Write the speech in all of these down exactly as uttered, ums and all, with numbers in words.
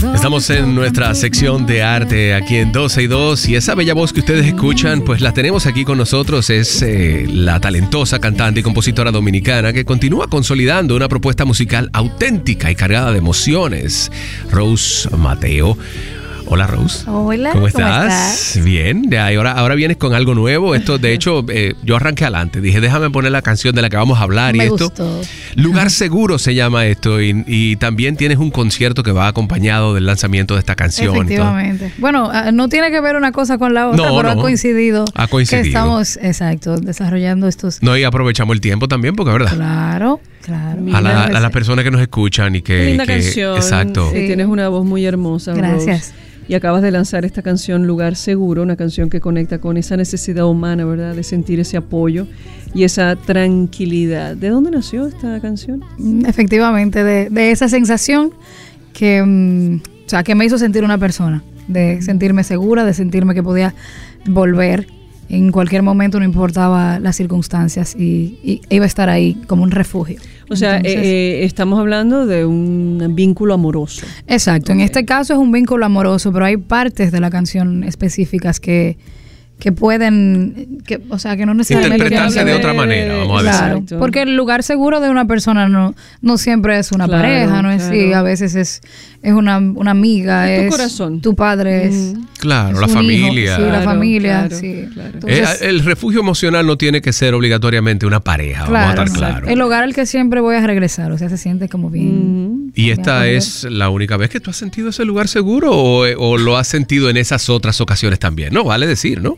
Estamos en nuestra sección de arte aquí en doce y dos y esa bella voz que ustedes escuchan, pues la tenemos aquí con nosotros. Es eh, la talentosa cantante y compositora dominicana que continúa consolidando una propuesta musical auténtica y cargada de emociones. Rose Mateo. Hola, Rose. Hola. ¿Cómo estás? ¿Cómo estás? Bien. Y ahora, ahora vienes con algo nuevo. Esto, de hecho, eh, yo arranqué adelante. Dije, déjame poner la canción de la que vamos a hablar. Me y esto. gustó. Lugar Seguro se llama esto. Y, y también tienes un concierto que va acompañado del lanzamiento de esta canción. Efectivamente. Bueno, no tiene que ver una cosa con la otra, no, pero no. ha coincidido. Ha coincidido. Que estamos, exacto, desarrollando estos. No, y aprovechamos el tiempo también, porque es verdad. Claro, claro. A, la, a las personas que nos escuchan y que. Linda que canción. Exacto. Sí. Tienes una voz muy hermosa. Gracias. Rose. Y acabas de lanzar esta canción Lugar Seguro, una canción que conecta con esa necesidad humana, ¿verdad? De sentir ese apoyo y esa tranquilidad. ¿De dónde nació esta canción? Efectivamente, de, de esa sensación que, um, o sea, que me hizo sentir una persona, de sentirme segura, de sentirme que podía volver en cualquier momento, no importaba las circunstancias, y, y iba a estar ahí como un refugio. O sea, Entonces, eh, eh, estamos hablando de un vínculo amoroso. Exacto, Okay. En este caso es un vínculo amoroso, pero hay partes de la canción específicas que, que pueden, que, o sea, que no necesariamente interpretarse tienen de que otra ver- manera, vamos a Claro, decir. porque el lugar seguro de una persona no, no siempre es una Claro, pareja, no es claro. sí, a veces es, es una, una amiga, Es tu es corazón. tu padre, es, Mm. Claro, es la un hijo, familia. sí, la Claro, familia, claro, sí. claro. Entonces, Eh, el refugio emocional no tiene que ser obligatoriamente una pareja, claro, vamos a estar claros. el hogar al que siempre voy a regresar, o sea, se siente como bien. Mm. ¿Y esta bien, es la única vez que tú has sentido ese lugar seguro o, o lo has sentido en esas otras ocasiones también? No, vale decir, ¿no?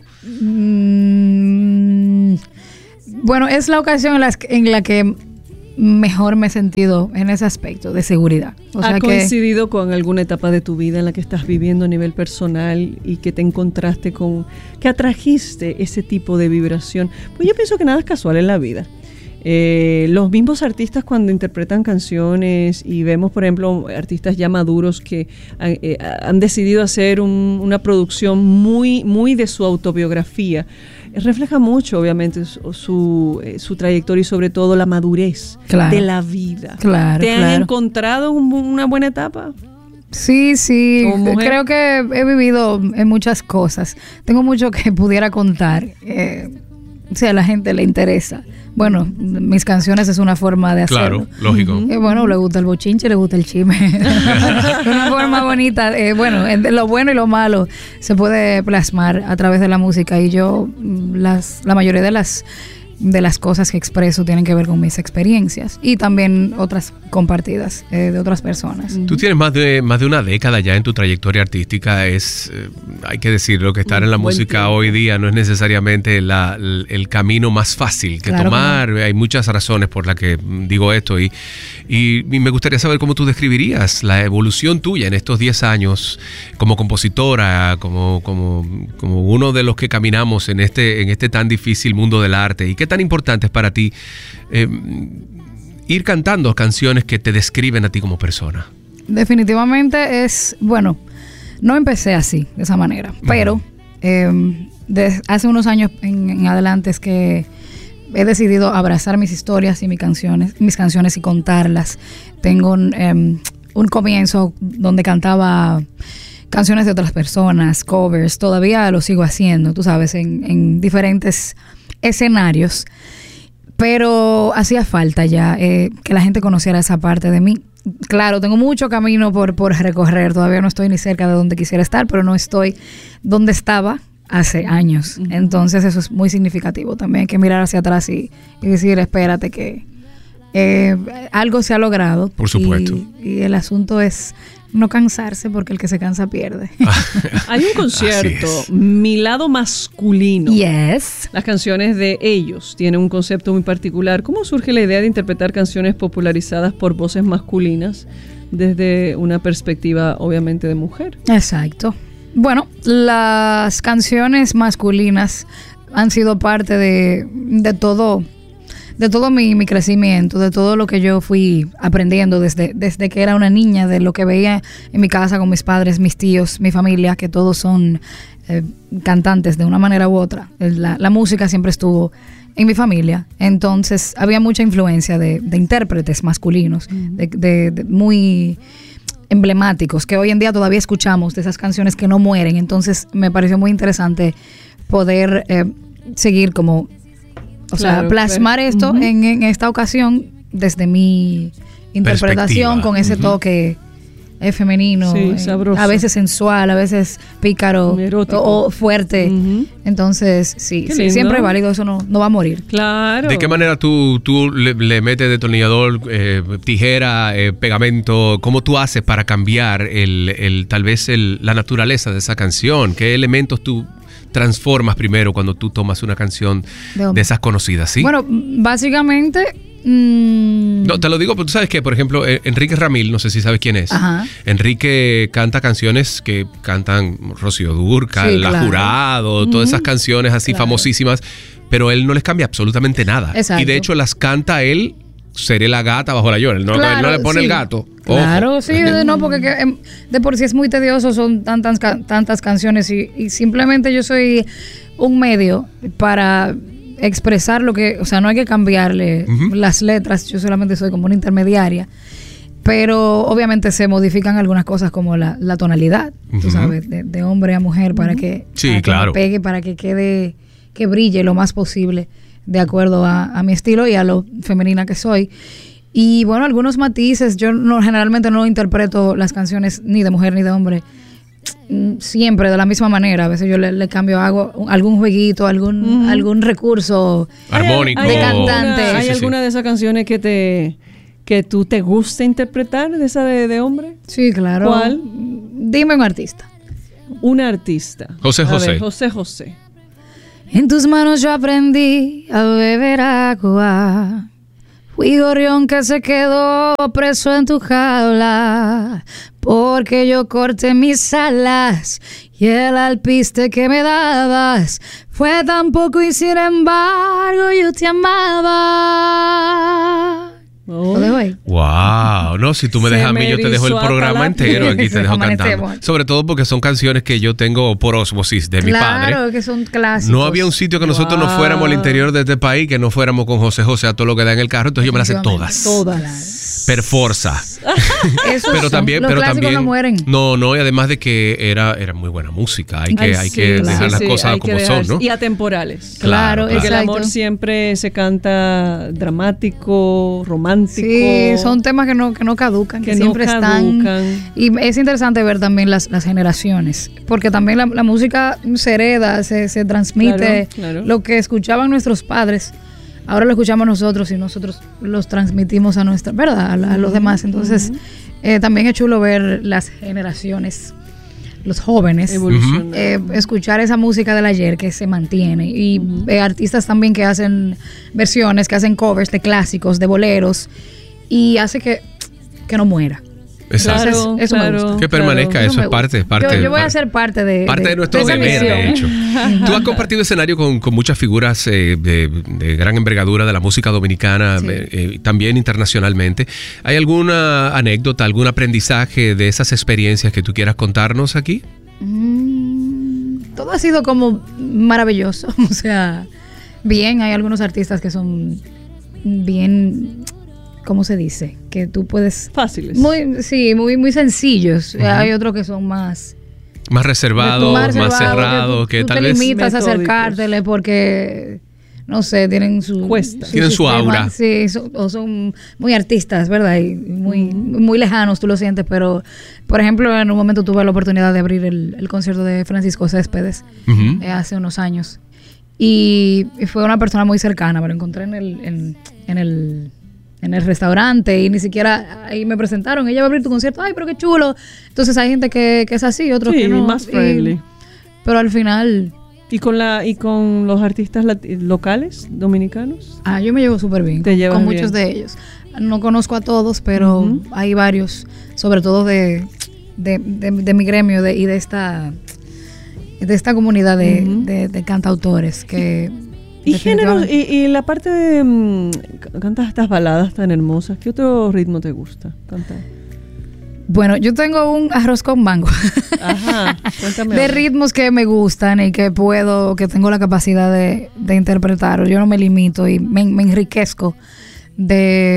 Mm, bueno, es la ocasión en la, en la que mejor me he sentido en ese aspecto de seguridad. O sea ¿Ha que coincidido con alguna etapa de tu vida en la que estás viviendo a nivel personal y que te encontraste con, que atrajiste ese tipo de vibración? Pues yo pienso que nada es casual en la vida. Eh, los mismos artistas cuando interpretan canciones y vemos, por ejemplo, artistas ya maduros que han, eh, han decidido hacer un, una producción muy, muy de su autobiografía, eh, refleja mucho, obviamente, su, su, eh, su trayectoria y sobre todo la madurez Claro. de la vida. Claro, ¿Te han claro. encontrado un- una buena etapa? sí, sí, Como mujer. creo que he vivido en muchas cosas. Tengo mucho que pudiera contar. Eh, o sea, a la gente le interesa. Bueno, mis canciones es una forma de hacerlo. Claro, lógico. Eh, bueno, le gusta el bochinche, le gusta el chisme. Una forma bonita. Eh, bueno, en- lo bueno y lo malo se puede plasmar a través de la música. Y yo, mm, las, la mayoría de las de las cosas que expreso tienen que ver con mis experiencias y también otras compartidas eh, de otras personas. Tú tienes más de más de una década ya en tu trayectoria artística. Es, eh, hay que decirlo, que estar en la Buen música tiempo. hoy día no es necesariamente la- el, el camino más fácil que Claro que tomar. Hay muchas razones por las que mm, digo esto y, y, y me gustaría saber cómo tú describirías la evolución tuya en estos diez años como compositora, como, como, como uno de los que caminamos en este, en este tan difícil mundo del arte. ¿Y qué tan importante es para ti eh, ir cantando canciones que te describen a ti como persona? Definitivamente es, bueno, no empecé así, de esa manera, pero eh, de hace unos años en, en adelante es que he decidido abrazar mis historias y mis canciones, mis canciones y contarlas. Tengo un, eh, un comienzo donde cantaba canciones de otras personas, covers, todavía lo sigo haciendo, tú sabes, en, en diferentes escenarios, pero hacía falta ya eh, que la gente conociera esa parte de mí. Claro, tengo mucho camino por, por recorrer, todavía no estoy ni cerca de donde quisiera estar, pero no estoy donde estaba hace años. Uh-huh. Entonces eso es muy significativo. También hay que mirar hacia atrás y, y decir, espérate que eh, algo se ha logrado. Por supuesto. Y, y el asunto es no cansarse, porque el que se cansa pierde. Hay un concierto, Mi Lado Masculino. Yes. Las canciones de ellos tienen un concepto muy particular. ¿Cómo surge la idea de interpretar canciones popularizadas por voces masculinas desde una perspectiva, obviamente, de mujer? Exacto. Bueno, las canciones masculinas han sido parte de, de todo, de todo mi, mi crecimiento, de todo lo que yo fui aprendiendo desde, desde que era una niña, de lo que veía en mi casa con mis padres, mis tíos, mi familia, que todos son eh, cantantes de una manera u otra. La, la música siempre estuvo en mi familia, entonces había mucha influencia de, de intérpretes masculinos, uh-huh. de, de, de muy... emblemáticos que hoy en día todavía escuchamos, de esas canciones que no mueren. Entonces me pareció muy interesante poder eh, seguir como, o Claro, sea, plasmar pero- esto Ujú. en, en esta ocasión desde mi interpretación, Perspectiva. con ese Ujú. toque eh, femenino, Sí, eh, sabroso. a veces sensual, a veces pícaro Erótico. o, o fuerte. Ujú. Entonces, sí, Qué sí, lindo. siempre es válido, eso no, no va a morir. Claro. ¿De qué manera tú, tú le, le metes detornillador, eh, tijera, eh, pegamento? ¿Cómo tú haces para cambiar el, el tal vez el, la naturaleza de esa canción? ¿Qué elementos tú transformas primero cuando tú tomas una canción De de, hombre. esas conocidas? ¿Sí? Bueno, básicamente... mm, No, te lo digo, porque tú sabes que, por ejemplo, eh, Enrique Ramil, no sé si sabes quién es. Ajá. Enrique canta canciones que cantan Rocío Dúrcal, Sí, La claro. Jurado, todas esas canciones así Claro. famosísimas, pero él no les cambia absolutamente nada. Exacto. Y de hecho las canta él, seré la gata bajo la lluvia. Él no, Claro, no le pone sí. el gato. Ojo. Claro, sí, no, porque que, em, de por sí es muy tedioso, son tantas, ca- tantas canciones y, y simplemente yo soy un medio para expresar lo que, o sea, no hay que cambiarle Ujú. las letras, yo solamente soy como una intermediaria, pero obviamente se modifican algunas cosas como la, la tonalidad, tú Ujú. sabes, de, de hombre a mujer para que, Sí, para que claro. me pegue, para que quede, que brille lo más posible de acuerdo a, a mi estilo y a lo femenina que soy. Y bueno, algunos matices, yo no generalmente no interpreto las canciones ni de mujer ni de hombre mm, siempre de la misma manera. A veces yo le, le cambio, hago un- algún jueguito, algún, Ujú. algún recurso. Armónico. de cantante. alguna- ¿Hay Sí, sí, sí. alguna de esas canciones que te que tú te gusta interpretar de esa de, de hombre? Sí, claro. ¿Cuál? Dime un artista. Un artista. José A José. ver, José José. En tus manos yo aprendí a beber agua. Fui gorrión que se quedó preso en tu jaula, porque yo corté mis alas y el alpiste que me dabas fue tan poco y sin embargo yo te amaba. Oh. Lo dejo ahí. Wow, no, si tú me Se dejas a mí, me yo te dejo el erizó hasta programa la entero, piel. aquí te dejo Amanecemos. cantando. Sobre todo porque son canciones que yo tengo por osmosis de mi padre. Claro, que son clásicos. No había un sitio que nosotros no Wow. fuéramos al interior de este país que no fuéramos con José José a todo lo que da en el carro, entonces yo me las sé todas. Todas. Per forza. Esos Pero son- también, los pero clásicos también. no mueren. No, no, y además de que era, era muy buena música. Hay que, Ay, hay sí, que sí, dejar las sí, cosas hay que como dejar- son, ¿no? Y atemporales. Claro, Claro, Porque el exacto. amor siempre se canta dramático, romántico. Sí, son temas que no, que no caducan, que, Que no siempre están. caducan. Y es interesante ver también las, las generaciones, porque también la, la música se hereda, se, se transmite. Claro, claro. Lo que escuchaban nuestros padres, ahora lo escuchamos nosotros y nosotros los transmitimos a nuestra, ¿verdad? A, la- a los demás. Entonces, eh, también es chulo ver las generaciones, los jóvenes. Evolucionando. Eh, escuchar esa música del ayer que se mantiene y eh, artistas también que hacen versiones, que hacen covers de clásicos, de boleros y hace que, que no muera. Exacto. Entonces, Claro, eso me claro, gusta. Que permanezca, claro. eso me es parte, gusta. parte. Yo, yo voy a parte- ser parte de, Parte de nuestro esa deber, de misión. hecho. Tú has compartido escenario con, con muchas figuras eh, de, de gran envergadura de la música dominicana, Sí. eh, eh, también internacionalmente. ¿Hay alguna anécdota, algún aprendizaje de esas experiencias que tú quieras contarnos aquí? Mm, todo ha sido como maravilloso. O sea, bien, hay algunos artistas que son bien, ¿cómo se dice? Que tú puedes... Fáciles. Muy, sí, muy, muy sencillos. Hay otros que son más... Más reservado, más, reservados, cerrado, tú- que tú tal te vez... limitas a Metódicos. acercártele porque... No sé, tienen su... Cuesta. Tienen su sistema, aura. Sí, so- o son muy artistas, ¿verdad? Y muy, muy lejanos, tú lo sientes, pero... Por ejemplo, en un momento tuve la oportunidad de abrir el, el concierto de Francisco Céspedes Ujú. eh, hace unos años. Y, y fue una persona muy cercana, me lo encontré en el, en, en el, en el restaurante y ni siquiera ahí me presentaron. Ella va a abrir tu concierto, ay, pero qué chulo. Entonces hay gente que, que es así, otros Sí, que no. más y- friendly. pero al final, ¿Y con la y con los artistas lati- locales dominicanos? ah, yo me llevo súper bien Te con, llevas con bien. muchos de ellos. No conozco a todos, pero Ujú. hay varios, sobre todo de, de, de- de mi gremio de, y de esta de esta comunidad de, Ujú. de- de cantautores que Y géneros, definitivamente- y, y la parte de mm, c- cantas estas baladas tan hermosas, ¿qué otro ritmo te gusta cantar? Bueno, yo tengo un arroz con mango Ajá, cuéntame. de ahora. ritmos que me gustan y que puedo, que tengo la capacidad de, de interpretar. Yo no me limito y me, me enriquezco de,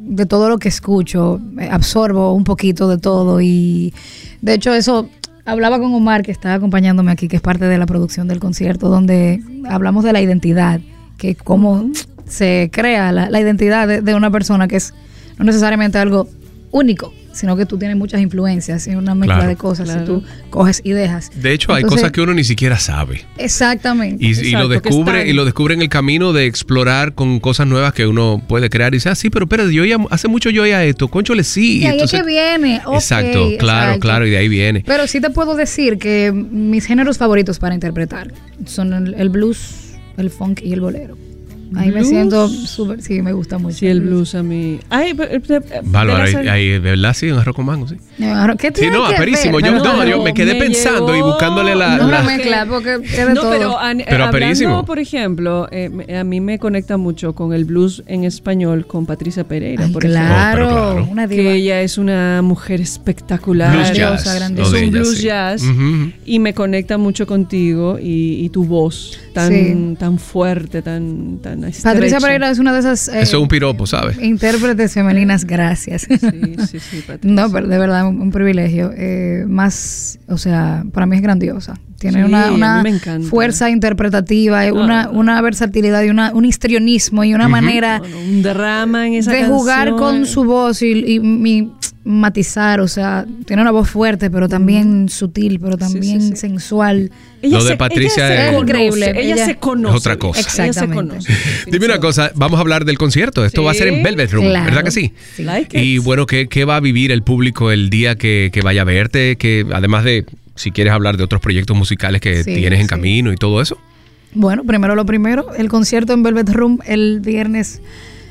de todo lo que escucho, eh, absorbo un poquito de todo y de hecho eso, hablaba con Omar que está acompañándome aquí, que es parte de la producción del concierto, donde hablamos de la identidad, que cómo se crea la, la identidad de, de una persona, que es no necesariamente algo único, sino que tú tienes muchas influencias y una mezcla claro, de cosas claro. y tú coges y dejas. De hecho, hay Entonces, cosas que uno ni siquiera sabe. Exactamente. Y, Exacto, y lo descubre están... y lo descubre en el camino de explorar con cosas nuevas que uno puede crear y dice, ah, sí, pero espérate, yo ya, hace mucho yo ya esto, conchole, sí. Y ahí entonces, es que viene. Okay, exacto, claro, exacto. claro, y de ahí viene. Pero sí te puedo decir que mis géneros favoritos para interpretar son el, el blues, el funk y el bolero. Ahí ¿Blues? me siento súper, sí, me gusta mucho. Sí, el blues a mí. Ay, pero, pero, Valo, ahí, pero, ahí, de verdad, sí, un arroz con mango, sí. ¿Qué Sí, tiene no, que aperísimo. ver? Yo, Pero no, yo me quedé me pensando llevó- y buscándole la... No la- la mezcla, porque es de no, todo. pero, a, Pero aperísimo. hablando, por ejemplo, eh, me- a mí me conecta mucho con el blues en español con Patricia Pereira, Ay, por claro, Oh, pero claro. una ejemplo. diva. Que ella es una mujer espectacular. Blues grandiosa, jazz, grandiosa. lo Es de un ella, blues sí. jazz Ujú. y me conecta mucho contigo y, y tu voz tan, Sí. tan fuerte, tan, tan Patricia estrecha. Pereira es una de esas eh, Eso es un piropo, ¿sabes? intérpretes femeninas, gracias. Sí, sí, sí, Patricia. No, pero de verdad, un, un privilegio. Eh, más, o sea, para mí es grandiosa. Tiene Sí, una, a una mí me encanta. fuerza interpretativa, eh, una, Ah. una versatilidad y una, un histrionismo y una manera Bueno, un drama en esa de jugar canción. con su voz y, y, y matizar. O sea, tiene una voz fuerte, pero también sutil, pero también sí, sí. sensual. Ella Lo de se- Patricia ella se es- conoce, increíble. Ella, Ella- se conoce. Es otra cosa. Ella se Exactamente. conoce. Dime una cosa, vamos a hablar del concierto. Esto Sí. va a ser en Velvet Room, Claro. ¿verdad que sí? Sí. Like Y it. bueno, ¿qué, qué va a vivir el público el día que, que vaya a verte? Que además de, si quieres hablar de otros proyectos musicales que Sí, tienes en sí. camino y todo eso. Bueno, primero lo primero, el concierto en Velvet Room el viernes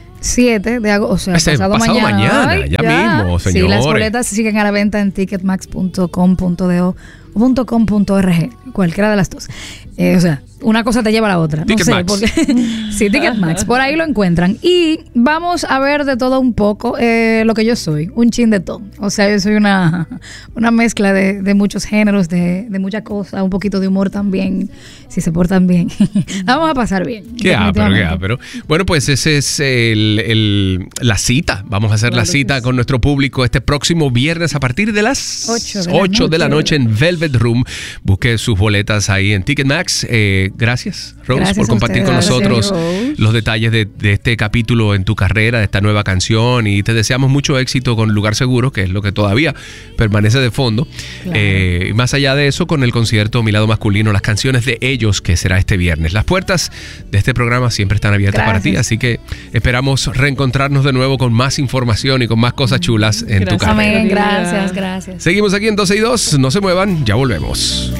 siete de agosto, o sea, Ese pasado, pasado mañana. mañana, ya mismo, Sí, señores. las boletas siguen a la venta en ticketmax punto com punto do o .com punto org, cualquiera de las dos. Eh, o sea, una cosa te lleva a la otra. No sé, Ticketmax. porque sí, Ticketmax, por ahí lo encuentran. Y vamos a ver de todo un poco eh, lo que yo soy, un chin de todo. O sea, yo soy una, una mezcla de, de muchos géneros, de, de muchas cosas, un poquito de humor también, si se portan bien. Vamos a pasar bien. Qué ápero, qué definitivamente. ápero. Bueno, pues ese es el, el- la cita. Vamos a hacer la Claro que cita sí. con nuestro público este próximo viernes a partir de las Ocho de la ocho de la noche. noche en Velvet Room. Busque sus boletas ahí en Ticketmax. Eh, gracias, Rose, Gracias por a compartir con ustedes. nosotros Gracias, Rose. los detalles de, de este capítulo en tu carrera, de esta nueva canción. Y te deseamos mucho éxito con Lugar Seguro, que es lo que todavía permanece de fondo. Claro. Eh, y más allá de eso, con el concierto Mi Lado Masculino, las canciones de ellos, que será este viernes. Las puertas de este programa siempre están abiertas para ti, Gracias. así que esperamos reencontrarnos de nuevo con más información y con más cosas chulas en tu Gracias. carrera. Amén, Carrera. gracias, gracias. Seguimos aquí en doce y dos, no se muevan, ya volvemos.